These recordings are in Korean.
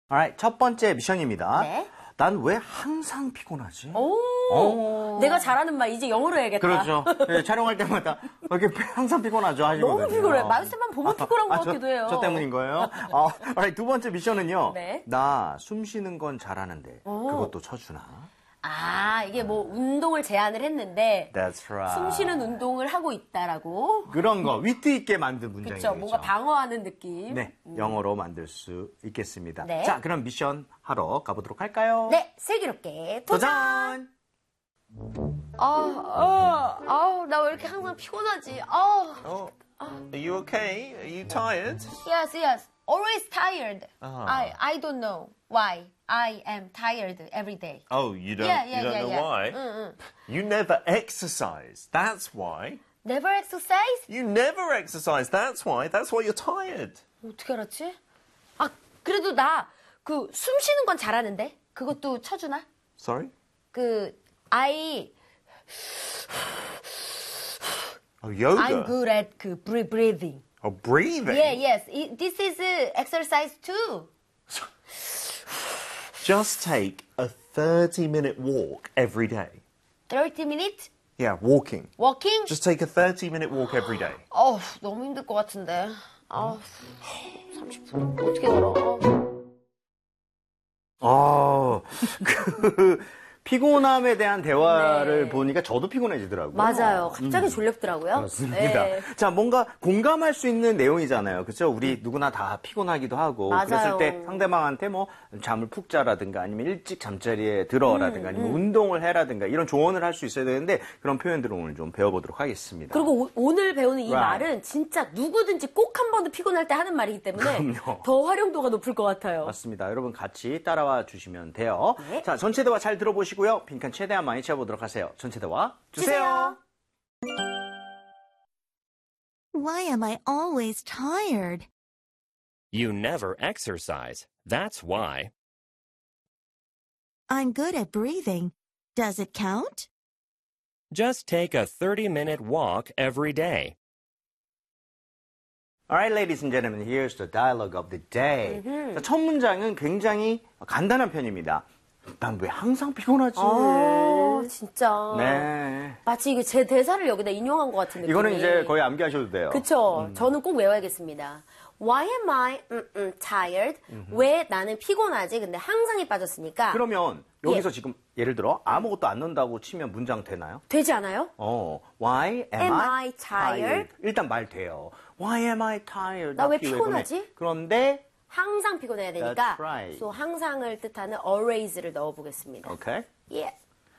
Alright, 첫 번째 미션입니다. 네. 난 왜 항상 피곤하지? 내가 잘하는 말 이제 영어로 해야겠다. 그렇죠. 네, 촬영할 때마다 이렇게 항상 피곤하죠 하시거든요. 너무 피곤해. 말씀만 보면 피곤한 것 같기도 해요. 저 때문인 거예요? Alright, 두 번째 미션은요. 네. 나 숨 쉬는 건 잘하는데 그것도 쳐주나? 이게 뭐 운동을 제안을 했는데 That's right. 숨 쉬는 운동을 하고 있다라고. 그런 거 위트 있게 만든 문장이죠. 그렇죠. 뭔가 방어하는 느낌. 네, 영어로 만들 수 있겠습니다. 네. 자, 그럼 미션 하러 가보도록 할까요? 네, 슬기롭게 도전! 나 왜 이렇게 항상 피곤하지? Oh, are you okay? Are you tired? Yes. Always tired. Ah. I don't know why I am tired every day. Oh, you don't know why? You never exercise. That's why. Never exercise? You never exercise. That's why. That's why you're tired. 어떻게 알았지? 그래도 나 숨 쉬는 건 잘하는데 그것도 쳐주나? Sorry? Yoga. I'm good at breathing. Oh, breathing. Yes. This is exercise too. Just take a 30-minute walk every day. 30 minutes Yeah, walking. walking? Just take a 30-minute walk every day. 너무 힘들 것 같은데. 30분 어떻게 걸어? 피곤함에 대한 대화를 네. 보니까 저도 피곤해지더라고요. 맞아요. 갑자기 졸렵더라고요. 그렇습니다. 네. 자, 뭔가 공감할 수 있는 내용이잖아요. 그렇죠? 우리 누구나 다 피곤하기도 하고 맞아요. 그랬을 때 상대방한테 뭐 잠을 푹 자라든가 아니면 일찍 잠자리에 들어라든가 아니면 운동을 해라든가 이런 조언을 할 수 있어야 되는데 그런 표현들을 오늘 좀 배워보도록 하겠습니다. 그리고 오늘 배우는 이 Right. 말은 진짜 누구든지 꼭 한 번도 피곤할 때 하는 말이기 때문에 그럼요. 더 활용도가 높을 것 같아요. 맞습니다. 여러분 같이 따라와 주시면 돼요. 네. 자, 전체 대화 잘 들어보시고요. 빈칸 최대한 많이 채워보도록 하세요. 전체 대화 주세요. Why am I always tired? You never exercise. That's why. I'm good at breathing. Does it count? Just take a 30-minute walk every day. Alright, ladies and gentlemen, here's the dialogue of the day. 자, 첫 문장은 굉장히 간단한 편입니다. 난 왜 항상 피곤하지? 진짜. 네. 마치 이게 제 대사를 여기다 인용한 것 같은 느낌이. 이거는 이제 거의 암기하셔도 돼요. 그쵸. 저는 꼭 외워야겠습니다. Why am I tired? 왜 나는 피곤하지? 근데 항상이 빠졌으니까. 그러면 여기서 지금 예를 들어 아무것도 안 넣는다고 치면 문장 되나요? 되지 않아요? Why am Am I I tired? 일단 말 돼요. Why am I tired? 나 왜 피곤해. 피곤하지? 그런데 항상 피곤해야 되니까. That's right. So 항상을 뜻하는 always를 넣어보겠습니다. Okay. Yeah.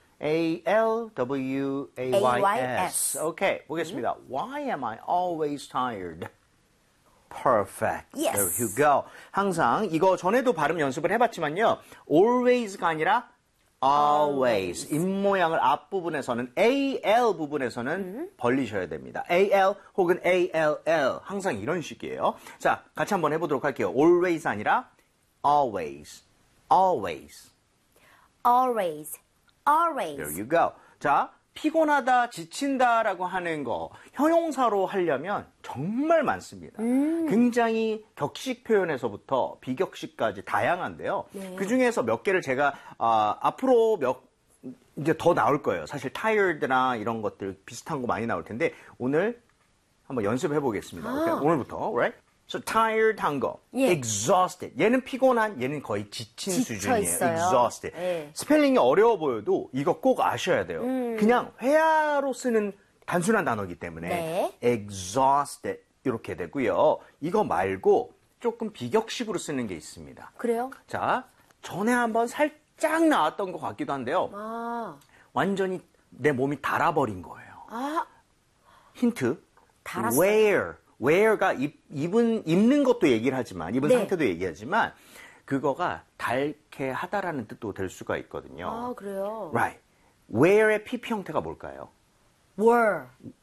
A-L-W-A-Y-S. 오케이, 보겠습니다. Why am I always tired? Perfect. Yes. There you go. 항상 이거 전에도 발음 연습을 해봤지만요. always가 아니라 always. 입모양을 앞부분에서는 AL 부분에서는 벌리셔야 됩니다. AL 혹은 ALL. 항상 이런 식이에요. 자, 같이 한번 해보도록 할게요. always 아니라 always. always. Always. Always. There you go. 자, 피곤하다, 지친다라고 하는 거 형용사로 하려면 정말 많습니다. 굉장히 격식 표현에서부터 비격식까지 다양한데요. 네. 그 중에서 몇 개를 제가 앞으로 이제 더 나올 거예요. 사실 tired나 이런 것들 비슷한 거 많이 나올 텐데 오늘 한번 연습해 보겠습니다. 오케이? 오늘부터, right? So tired 한 거, 예. exhausted. 얘는 피곤한, 얘는 거의 지친 지쳐 수준이에요. 있어요. exhausted. 예. 스펠링이 어려워 보여도 이거 꼭 아셔야 돼요. 그냥 회화로 쓰는 단순한 단어이기 때문에 네. exhausted 이렇게 되고요. 이거 말고 조금 비격식으로 쓰는 게 있습니다. 그래요? 자, 전에 한번 살짝 나왔던 것 같기도 한데요. 완전히 내 몸이 닳아버린 거예요. 힌트. 닳았어요. wear가 입는 것도 얘기를 하지만, 입은 네. 상태도 얘기하지만, 그거가 닳게 하다라는 뜻도 될 수가 있거든요. 그래요? Right. wear의 PP 형태가 뭘까요? were.